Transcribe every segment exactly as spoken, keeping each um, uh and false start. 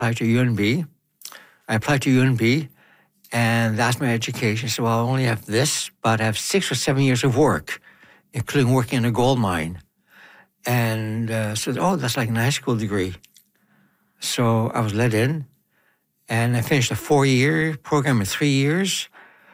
applied to U N B. I applied to U N B, and that's my education. So I only have this, but I have six or seven years of work, including working in a gold mine. And uh, said, oh, that's like a high school degree. So I was let in, and I finished a four-year program in three years,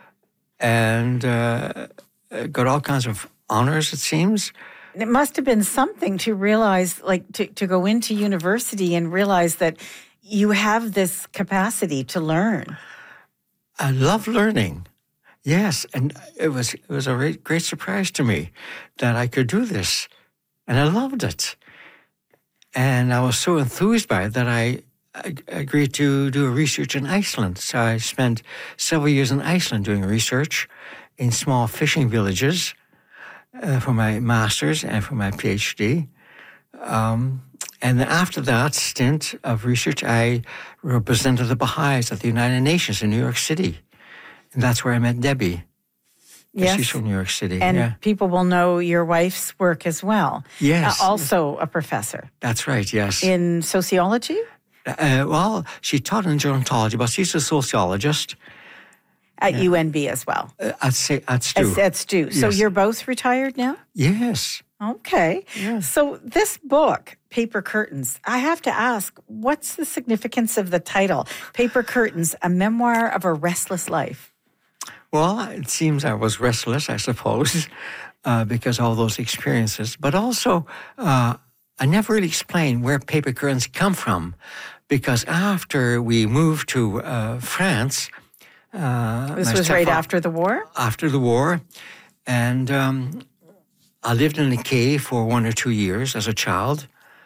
and uh, got all kinds of honors, it seems. It must have been something to realize, like to, to go into university and realize that you have this capacity to learn. I love learning, yes. And it was it was a great, great surprise to me that I could do this. And I loved it. And I was so enthused by it that I, I agreed to do research in Iceland. So I spent several years in Iceland doing research in small fishing villages uh, for my master's and for my PhD. Um, and then after that stint of research, I represented the Baha'is at the United Nations in New York City. And that's where I met Debbie. Yes. She's from New York City. And yeah. people will know your wife's work as well. Yes. Uh, also a professor. That's right, yes. In sociology? Uh, well, she taught in gerontology, but she's a sociologist. At yeah. U N B as well? Uh, I'd say at S T U. At, at S T U. Yes. So you're both retired now? Yes. Okay. Yes. So this book, Paper Curtains, I have to ask, what's the significance of the title? Paper Curtains, a memoir of a restless life. Well, it seems I was restless, I suppose, uh, because of all those experiences. But also, uh, I never really explained where paper curtains come from, because after we moved to uh, France... Uh, this was right after the war? After the war. And um, I lived in a cave for one or two years as a child,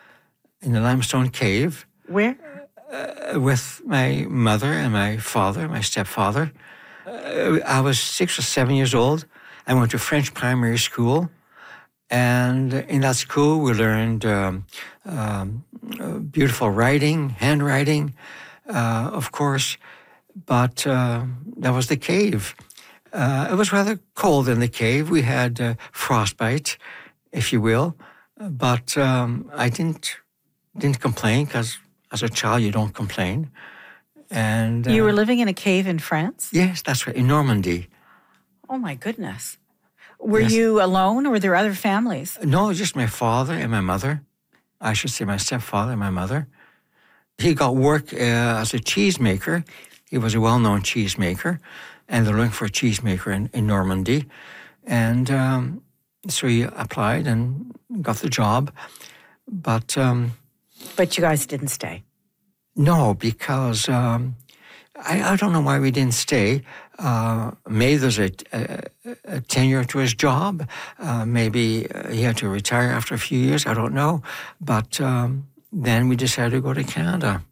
in the limestone cave. Where? Uh, with my mother and my father, my stepfather. Uh, I was six or seven years old. I went to French primary school. And in that school, we learned um, um, beautiful writing, handwriting, uh, of course. But uh, that was the cave. Uh, it was rather cold in the cave. We had uh, frostbite, if you will. But um, I didn't didn't complain, because as a child, you don't complain. And uh, you were living in a cave in France? Yes, that's right, in Normandy. Oh, my goodness. Were yes. you alone, or were there other families? No, just my father and my mother. I should say my stepfather and my mother. He got work uh, as a cheesemaker. He was a well-known cheesemaker, and they're looking for a cheesemaker in, in Normandy. And um, so he applied and got the job. But... Um, but you guys didn't stay? No, because um, I, I don't know why we didn't stay. Uh, maybe there's a, a, a tenure to his job. Uh, maybe he had to retire after a few years. I don't know. But um, then we decided to go to Canada.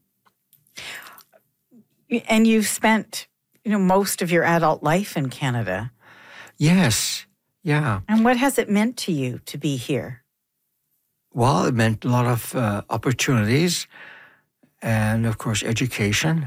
And you've spent, you know, most of your adult life in Canada. Yes, yeah. And what has it meant to you to be here? Well, it meant a lot of uh, opportunities. And, of course, education,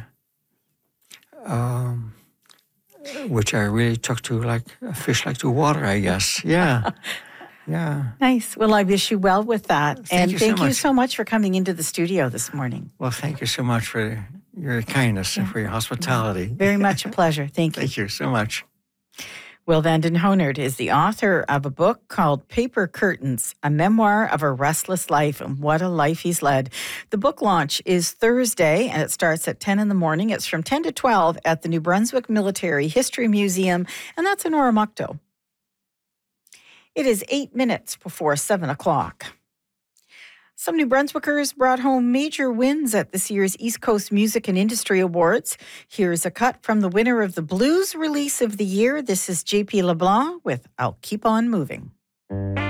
um, which I really took to like a fish like to water, I guess. Yeah, yeah. Nice. Well, I wish you well with that. Thank and you thank so you much. so much for coming into the studio this morning. Well, thank you so much for your kindness yeah. and for your hospitality. Very much a pleasure. Thank you. Thank you so much. Will Vanden Honert is the author of a book called Paper Curtains, a memoir of a restless life, and what a life he's led. The book launch is Thursday, and it starts at ten in the morning. It's from ten to twelve at the New Brunswick Military History Museum, and that's in Oromocto. It is eight minutes before seven o'clock. Some New Brunswickers brought home major wins at this year's East Coast Music and Industry Awards. Here's a cut from the winner of the Blues Release of the Year. This is J P LeBlanc with I'll Keep On Moving.